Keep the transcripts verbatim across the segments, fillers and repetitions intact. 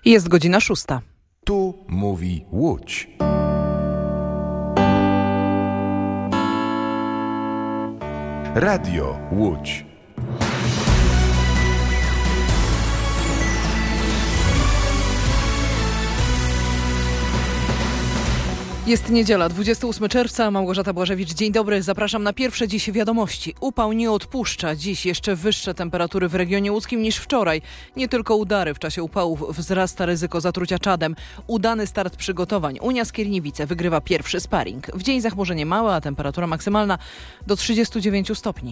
Jest godzina szósta. Tu mówi Łódź. Radio Łódź. Jest niedziela, dwudziestego ósmego czerwca, Małgorzata Błażewicz. Dzień dobry, zapraszam na pierwsze dziś wiadomości. Upał nie odpuszcza. Dziś jeszcze wyższe temperatury w regionie łódzkim niż wczoraj. Nie tylko udary. W czasie upałów wzrasta ryzyko zatrucia czadem. Udany start przygotowań. Unia Skierniewice wygrywa pierwszy sparring. W dzień zachmurzenie małe, a temperatura maksymalna do trzydziestu dziewięciu stopni.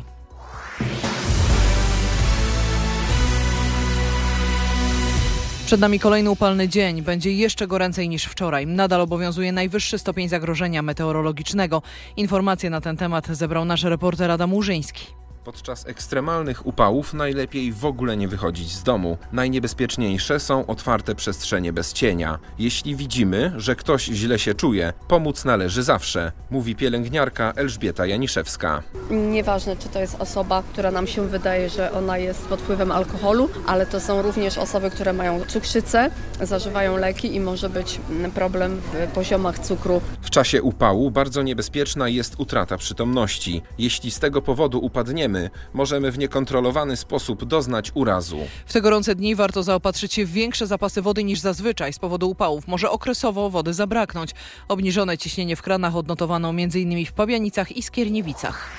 Przed nami kolejny upalny dzień. Będzie jeszcze goręcej niż wczoraj. Nadal obowiązuje najwyższy stopień zagrożenia meteorologicznego. Informacje na ten temat zebrał nasz reporter Adam Łużyński. Podczas ekstremalnych upałów najlepiej w ogóle nie wychodzić z domu. Najniebezpieczniejsze są otwarte przestrzenie bez cienia. Jeśli widzimy, że ktoś źle się czuje, pomóc należy zawsze, mówi pielęgniarka Elżbieta Janiszewska. Nieważne, czy to jest osoba, która nam się wydaje, że ona jest pod wpływem alkoholu, ale to są również osoby, które mają cukrzycę, zażywają leki i może być problem w poziomach cukru. W czasie upału bardzo niebezpieczna jest utrata przytomności. Jeśli z tego powodu upadniemy, możemy w niekontrolowany sposób doznać urazu. W te gorące dni warto zaopatrzyć się w większe zapasy wody niż zazwyczaj. Z powodu upałów może okresowo wody zabraknąć. Obniżone ciśnienie w kranach odnotowano między innymi w Pabianicach i Skierniewicach.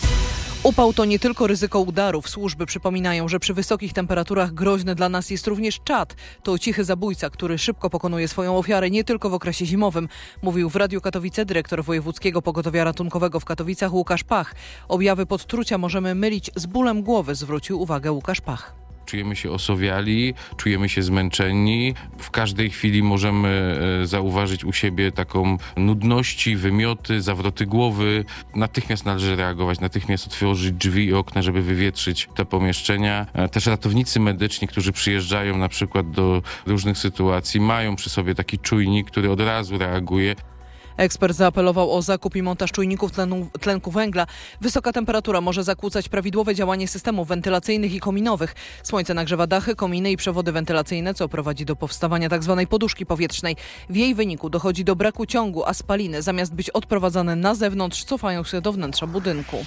Upał to nie tylko ryzyko udarów. Służby przypominają, że przy wysokich temperaturach groźny dla nas jest również czad. To cichy zabójca, który szybko pokonuje swoją ofiarę nie tylko w okresie zimowym. Mówił w Radiu Katowice dyrektor Wojewódzkiego Pogotowia Ratunkowego w Katowicach Łukasz Pach. Objawy podtrucia możemy mylić z bólem głowy, zwrócił uwagę Łukasz Pach. Czujemy się osowiali, czujemy się zmęczeni. W każdej chwili możemy zauważyć u siebie taką nudności, wymioty, zawroty głowy. Natychmiast należy reagować, natychmiast otworzyć drzwi i okna, żeby wywietrzyć te pomieszczenia. Też ratownicy medyczni, którzy przyjeżdżają na przykład do różnych sytuacji, mają przy sobie taki czujnik, który od razu reaguje. Ekspert zaapelował o zakup i montaż czujników tlenu, tlenku węgla. Wysoka temperatura może zakłócać prawidłowe działanie systemów wentylacyjnych i kominowych. Słońce nagrzewa dachy, kominy i przewody wentylacyjne, co prowadzi do powstawania tzw. poduszki powietrznej. W jej wyniku dochodzi do braku ciągu, a spaliny zamiast być odprowadzane na zewnątrz, cofają się do wnętrza budynku.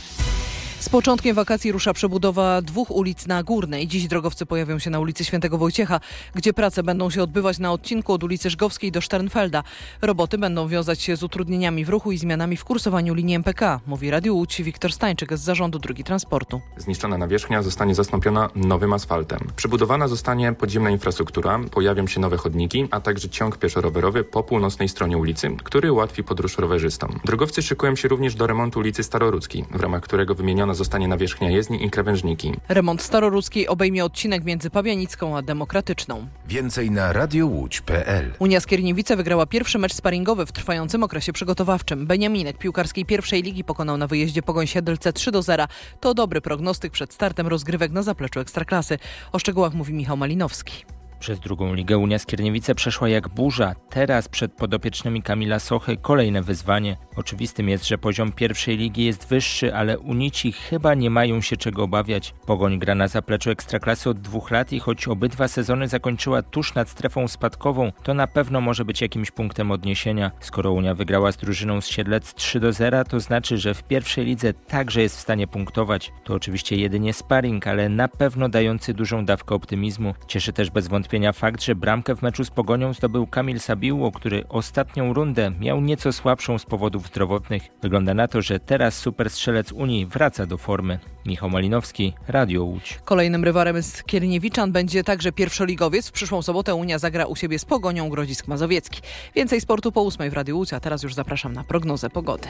Z początkiem wakacji rusza przebudowa dwóch ulic na Górnej. Dziś drogowcy pojawią się na ulicy Świętego Wojciecha, gdzie prace będą się odbywać na odcinku od ulicy Żgowskiej do Sternfelda. Roboty będą wiązać się z utrudnieniami w ruchu i zmianami w kursowaniu linii M P K, mówi Radiu Łódź Wiktor Stańczyk z Zarządu Drogi Transportu. Zniszczona nawierzchnia zostanie zastąpiona nowym asfaltem. Przebudowana zostanie podziemna infrastruktura, pojawią się nowe chodniki, a także ciąg pieszo-rowerowy po północnej stronie ulicy, który ułatwi podróż rowerzystom. Drogowcy szykują się również do remontu ulicy Starorudzkiej, w ramach którego wymieniona zostanie nawierzchnia jezdni i krawężniki. Remont Starorudzkiej obejmie odcinek między Pabianicką a Demokratyczną. Więcej na radiowódź kropka p l. Unia Skierniewice wygrała pierwszy mecz sparingowy w trwającym okresie przygotowawczym. Beniaminek piłkarskiej pierwszej ligi pokonał na wyjeździe Pogoń Siedlce trzy do zera. To dobry prognostyk przed startem rozgrywek na zapleczu Ekstraklasy. O szczegółach mówi Michał Malinowski. Przez drugą ligę Unia Skierniewice przeszła jak burza. Teraz przed podopiecznymi Kamila Sochy kolejne wyzwanie. Oczywistym jest, że poziom pierwszej ligi jest wyższy, ale Unici chyba nie mają się czego obawiać. Pogoń gra na zapleczu Ekstraklasy od dwóch lat i choć obydwa sezony zakończyła tuż nad strefą spadkową, to na pewno może być jakimś punktem odniesienia. Skoro Unia wygrała z drużyną z Siedlec trzy do zera, to znaczy, że w pierwszej lidze także jest w stanie punktować. To oczywiście jedynie sparring, ale na pewno dający dużą dawkę optymizmu. Cieszy też bez wątpienia fakt, że bramkę w meczu z Pogonią zdobył Kamil Sabiło, który ostatnią rundę miał nieco słabszą z powodów zdrowotnych. Wygląda na to, że teraz superstrzelec Unii wraca do formy. Michał Malinowski, Radio Łódź. Kolejnym rywalem Skierniewiczan będzie także pierwszoligowiec. W przyszłą sobotę Unia zagra u siebie z Pogonią Grodzisk Mazowiecki. Więcej sportu po ósmej w Radiu Łódź, a teraz już zapraszam na prognozę pogody.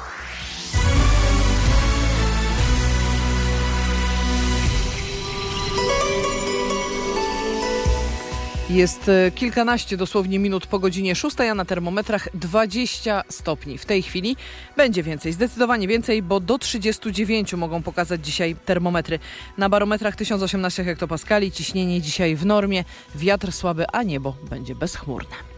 Jest kilkanaście dosłownie minut po godzinie szóstej, a na termometrach dwadzieścia stopni. W tej chwili będzie więcej, zdecydowanie więcej, bo do trzydziestu dziewięciu mogą pokazać dzisiaj termometry. Na barometrach tysiąc osiemnaście hektopaskali, ciśnienie dzisiaj w normie, wiatr słaby, a niebo będzie bezchmurne.